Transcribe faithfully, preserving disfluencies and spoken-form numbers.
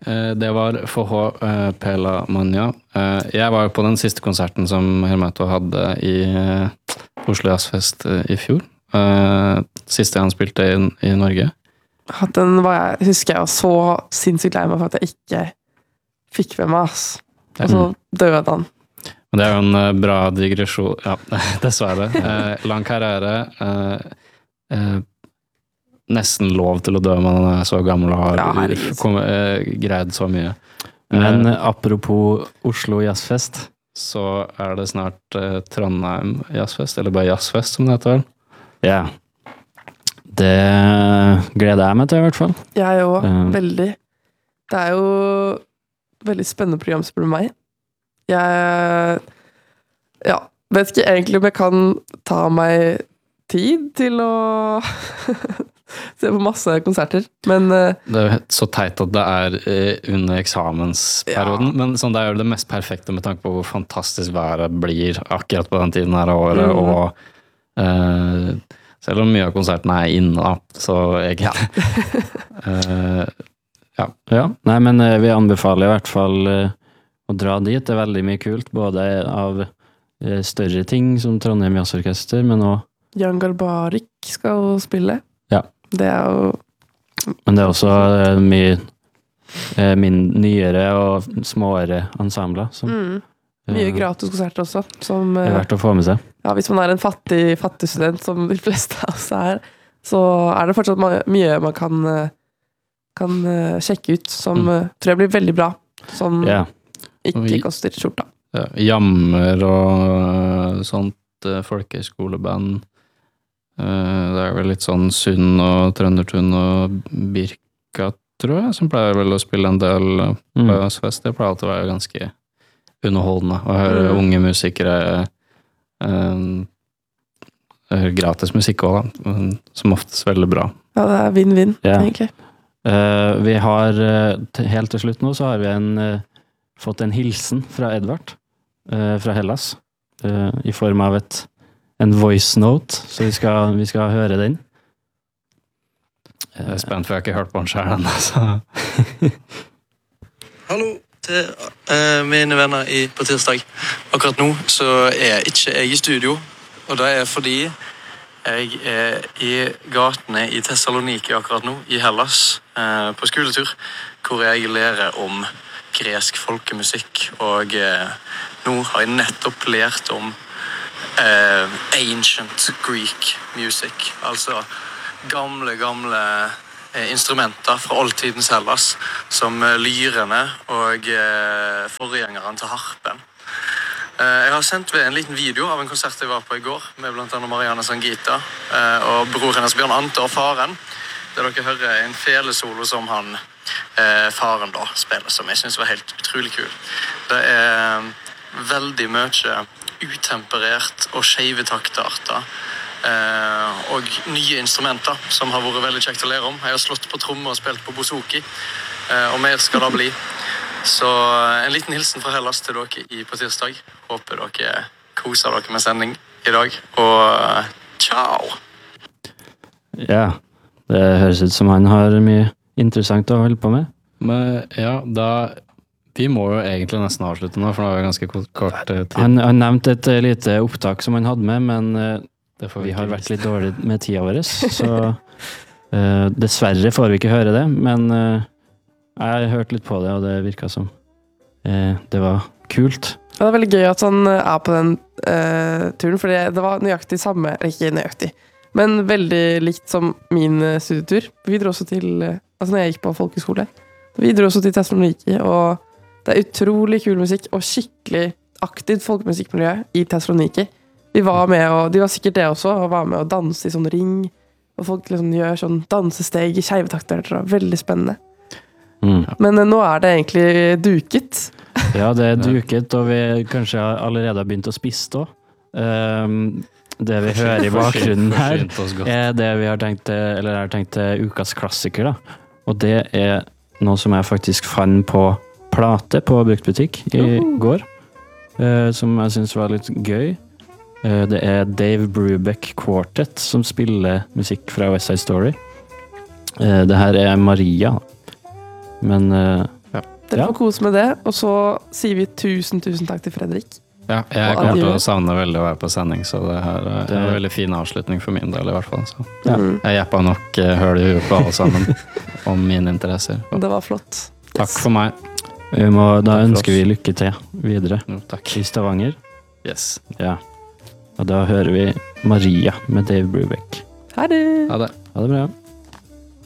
det var F H Pela Mania. Jeg var jo på den siste konserten som Hermeto hadde i Oslo Jazzfest i fjor. Siste han spilte i, i Norge. Den var jeg, husker jeg var så sinnssykt lei meg for at jeg ikke fikk med meg, ass. Og så døde han. Men det er jo en bra digresjon. Ja, dessverre. Lang karriere. Nesten lov til å dø, men han er så gammel og har ja, kom, eh, greid så mye. Men eh, apropos Oslo Jazzfest, så er det snart eh, Trondheim Jazzfest, eller bare Jazzfest som det heter vel? Ja. Det gleder jeg meg til i hvert fall. Jeg jo, uh. veldig. Det er jo veldig spennende program spør du meg. Jeg ja, vet ikke egentlig om jeg kan ta meg tid til å se på masse konserter, men uh, det er jo så teit at det er uh, under eksamensperioden, ja. Men sånn, det er jo det mest perfekte med tanke på hvor fantastisk været blir akkurat på den tiden her av året, mm. og uh, selv om mye av konsertene er inne, så egentlig ja. uh, ja. ja, nei, men uh, vi anbefaler i hvert fall uh, å dra dit. Det er veldig mye kult, både av uh, større ting som Trondheim Jazzorkester, men også Jan Garbarek skal spille. Ja. Det er jo Men det er også uh, mye uh, min nyere og småere ensembler som mm. Mye uh, gratis konserter også som, uh, er verdt å få med seg. Ja, hvis man er en fattig, fattig student som de fleste av oss er, så er det fortsatt ma- mye man kan, uh, kan uh, sjekke ut som mm. uh, tror jeg blir veldig bra, som yeah. ikke koster skjorta. Ja, jammer og uh, sånt uh, folkeskoleband. Uh, det er vel litt sånn Sund og Trøndertun og Birka, tror jeg, som pleier vel å spille en del på mm. Jazzfest. Det pleier alltid å være ganske underholdende å høre mm. unge musikere um, høre gratis musikk også da, som oftest veldig bra. Ja, det er vinn-vinn, yeah. egentlig. Uh, vi har, uh, helt til slutt nå, så har vi en, uh, fått en hilsen fra Edvard, uh, fra Hellas, uh, i form av et en voice note, så vi skal, vi skal høre den. Jeg er spent, for jeg har ikke hørt på den selv ennå, så... Hallo til uh, mine venner i, på tirsdag. Akkurat nå så er ikke jeg i studio, og det er fordi jeg er i gatene i Thessaloniki akkurat nå, i Hellas, uh, på skoletur, hvor jeg lærer om gresk folkemusikk, og uh, nå har jeg nettopp lært om Uh, ancient Greek music, altså gamle, gamle uh, instrumenter fra oldtidens Hellas, som uh, lyrene og uh, forgjengeren til harpen. Uh, jeg har sendt ved en liten video av en konsert jeg var på i går, med blant annet Marianne Sangita uh, og bror hennes Bjørn Ante og faren, der dere hører en felesolo som han, uh, faren da, spiller, som jeg synes var helt utrolig kul. Det er uh, veldig mye utemperert og skeive taktarter eh, og nye instrumenter som har vært veldig kjekt å lære om. Jeg har slått på tromme og spilt på bouzouki, eh, og mer skal det bli. Så en liten hilsen fra Hellas til dere i på tirsdag. Håper dere koser dere med sending i dag, og ciao! Ja, det høres ut som han har mye interessant å holde på med. Men ja, da... Vi må jo egentlig nesten avslutte nå, for nå er det ganske kort, kort tid. Han, han nevnte et lite opptak som han hadde med, men uh, vi har vært litt dårlig med tida vår, så uh, dessverre får vi ikke høre det, men uh, jeg har hørt litt på det, og det virket som uh, det var kult. Ja, det er veldig gøy at han er på den uh, turen, for det var nøyaktig samme, ikke nøyaktig, men veldig likt som min studietur. Vi dro også til, uh, altså når jeg gikk på folkeskole, vi dro også til Thessaloniki, og det er utrolig kul musikk og skikkelig aktivt folkemusikkmiljø i Thessaloniki. Vi var med, og de var sikkert det også, og var med å danse i sånn ring, og folk liksom gjør sånn dansesteg i skeivetakter. Det var veldig spennende. Mm. Men nå er det egentlig duket. Ja, det er duket, og vi kanskje allerede har begynt å spise da. Um, det vi hører i bakgrunnen her er det vi har tenkt, eller jeg har tenkt ukas klassiker da. Og det er noe som jeg faktisk fant på plate på bruktbutikk i uh. går, eh, som jeg synes var litt gøy. Eh, det er Dave Brubeck Quartet som spiller musikk fra West Side Story. Eh, det her er Maria, men eh, ja. Dere Ja. får kose med det, og så sier vi tusen, tusen takk til Fredrik. Ja, jeg Og kommer til adjø. å savne veldig å være på sending, så det her er Det- en veldig fin avslutning for min del i hvert fall. Så. Ja. Mm. Jeg jeppa nok eh, høl i huet på alle sammen om mine interesser. Det var flott. Takk for meg. Vi må, da Takk for ønsker oss. vi lykke til videre Jo, takk. i Stavanger. Yes. Ja. Og da hører vi Maria med Dave Brubeck. Ha det! Ha det. Ha det bra.